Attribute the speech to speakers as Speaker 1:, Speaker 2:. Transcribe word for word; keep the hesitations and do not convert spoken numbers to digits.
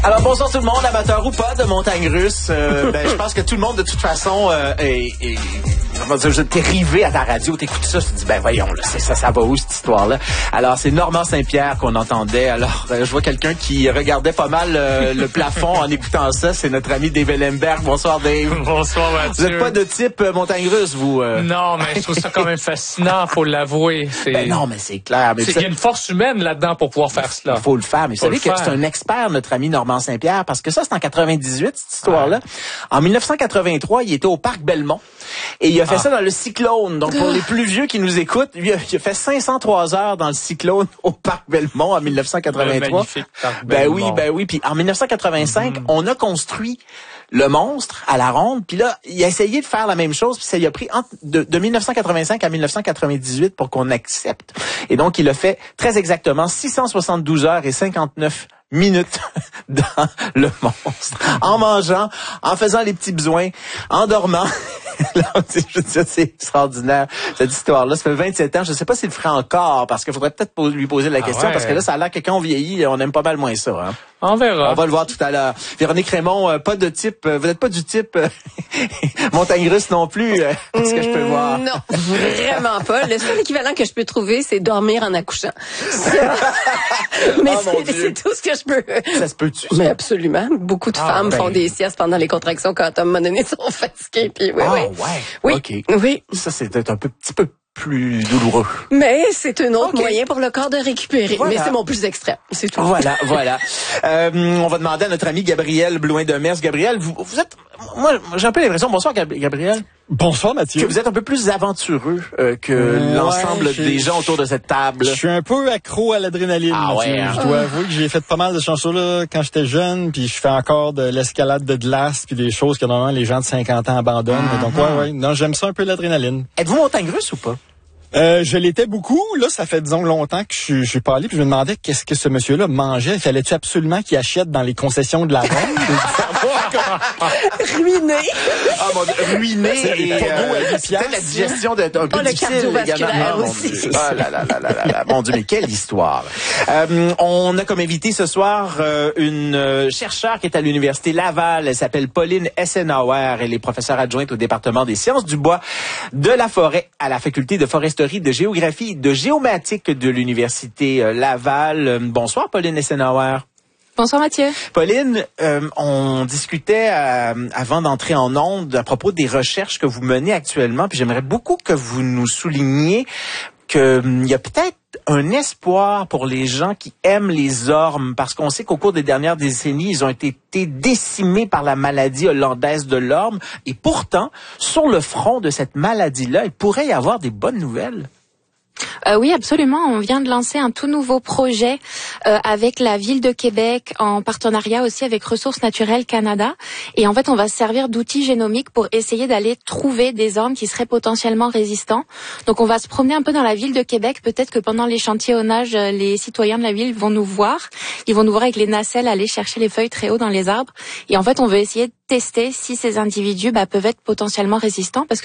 Speaker 1: Alors bonsoir tout le monde, amateur ou pas de montagne russe. Euh, ben, je pense que tout le monde de toute façon euh, est, est comment dire, t'es rivé à ta radio, t'écoutes ça, tu te dis ben voyons là, c'est ça, ça va où cette histoire-là. Alors c'est Normand Saint-Pierre qu'on entendait. Alors euh, je vois quelqu'un qui regardait pas mal euh, le plafond en écoutant ça. C'est notre ami Dave Ellenberg. Bonsoir Dave.
Speaker 2: Bonsoir Mathieu.
Speaker 1: Vous n'êtes pas de type euh, montagne russe, vous. Euh...
Speaker 2: Non, mais je trouve ça quand même fascinant, faut l'avouer. C'est...
Speaker 1: Ben non, mais c'est clair. Mais
Speaker 2: c'est qu'il y a une force humaine là-dedans pour pouvoir faire cela.
Speaker 1: Il faut le faire. Mais vous savez que c'est un expert, notre ami Normand Saint-Pierre, parce que ça, c'est en quatre-vingt-dix-huit, cette histoire-là. Ouais. En dix-neuf cent quatre-vingt-trois, il était au Parc Belmont. Et il a fait ah. ça dans le cyclone. Donc, pour les plus vieux qui nous écoutent, il a, il a fait cinq cent trois heures dans le cyclone au Parc Belmont en dix-neuf cent quatre-vingt-trois.
Speaker 2: Magnifique Parc
Speaker 1: ben
Speaker 2: Belmont.
Speaker 1: oui, ben oui. Puis en dix-neuf cent quatre-vingt-cinq, mm-hmm. on a construit le monstre à la ronde. Puis là, il a essayé de faire la même chose. Puis ça lui a pris entre, de, de dix-neuf cent quatre-vingt-cinq à dix-neuf cent quatre-vingt-dix-huit pour qu'on accepte. Et donc, il a fait très exactement six cent soixante-douze heures et cinquante-neuf minutes dans le monstre, en mangeant, en faisant les petits besoins, en dormant. Je veux dire, c'est extraordinaire, cette histoire-là. Ça fait vingt-sept ans. Je ne sais pas s'il le ferait encore, parce qu'il faudrait peut-être lui poser la question, ah ouais. parce que là, ça a l'air que quand on vieillit, on aime pas mal moins ça. Hein?
Speaker 2: On verra.
Speaker 1: On va le voir tout à l'heure. Véronique Raymond, euh, pas de type, euh, vous n'êtes pas du type euh, montagne russe non plus, euh, ce que je peux voir.
Speaker 3: Non, vraiment pas. Le seul équivalent que je peux trouver, c'est dormir en accouchant. Mais oh, c'est, c'est tout ce que je peux.
Speaker 1: Ça se peut-tu?
Speaker 3: Mais absolument. Beaucoup de ah, femmes ben... font des siestes pendant les contractions quand à un moment donné, ils sont fatigués. Puis oui,
Speaker 1: ah,
Speaker 3: oui.
Speaker 1: ouais.
Speaker 3: Oui.
Speaker 1: Okay.
Speaker 3: Oui.
Speaker 1: Ça, c'est peut-être un peu, petit peu plus douloureux.
Speaker 3: Mais c'est un autre
Speaker 1: okay.
Speaker 3: moyen pour le corps de récupérer. Voilà. Mais c'est mon plus extrême. C'est tout.
Speaker 1: Voilà, voilà. Euh, on va demander à notre ami Gabriel Blouin-Demers. Gabriel, vous, vous êtes, moi, j'ai un peu l'impression, bonsoir Gabriel.
Speaker 4: Bonsoir Mathieu.
Speaker 1: Que vous êtes un peu plus aventureux euh, que ouais, l'ensemble des gens autour de cette table.
Speaker 4: Je suis un peu accro à l'adrénaline.
Speaker 1: Ah
Speaker 4: Mathieu.
Speaker 1: ouais. Hein?
Speaker 4: Je dois avouer que j'ai fait pas mal de chansons là quand j'étais jeune, puis je fais encore de l'escalade de glace, puis des choses que normalement les gens de cinquante ans abandonnent. Mm-hmm. Donc ouais, ouais, non, j'aime ça un peu l'adrénaline.
Speaker 1: Êtes-vous montagne russe ou pas?
Speaker 4: Euh, je l'étais beaucoup. Là, ça fait, disons, longtemps que je, je suis pas allé. Puis je me demandais qu'est-ce que ce monsieur-là mangeait. Fallait-tu absolument qu'il achète dans les concessions de la ronde?
Speaker 3: Ruiné.
Speaker 1: Ah, mon Dieu, ruiné. Et, euh, c'était la digestion d'un peu
Speaker 3: oh,
Speaker 1: difficile également.
Speaker 3: Oh, aussi.
Speaker 1: Ah là là là là là là. Mon Dieu, mais quelle histoire. Euh, on a comme invité ce soir euh, une euh, chercheure qui est à l'Université Laval. Elle s'appelle Pauline Essenauer. Elle est professeure adjointe au département des sciences du bois de la forêt à la faculté de foresterie, de géographie, de géomatique de l'Université Laval. Bonsoir, Pauline Essenauer.
Speaker 5: Bonsoir Mathieu.
Speaker 1: Pauline, euh, on discutait euh, avant d'entrer en ondes à propos des recherches que vous menez actuellement, puis j'aimerais beaucoup que vous nous souligniez qu'il hum, y a peut-être un espoir pour les gens qui aiment les ormes, parce qu'on sait qu'au cours des dernières décennies, ils ont été décimés par la maladie hollandaise de l'orme, et pourtant, sur le front de cette maladie-là, il pourrait y avoir des bonnes nouvelles.
Speaker 5: Euh, oui, absolument. On vient de lancer un tout nouveau projet euh, avec la ville de Québec, en partenariat aussi avec Ressources naturelles Canada. Et en fait, on va se servir d'outils génomiques pour essayer d'aller trouver des ormes qui seraient potentiellement résistants. Donc, on va se promener un peu dans la ville de Québec. Peut-être que pendant l'échantillonnage, les citoyens de la ville vont nous voir. Ils vont nous voir avec les nacelles aller chercher les feuilles très haut dans les arbres. Et en fait, on veut essayer de tester si ces individus bah, peuvent être potentiellement résistants, parce que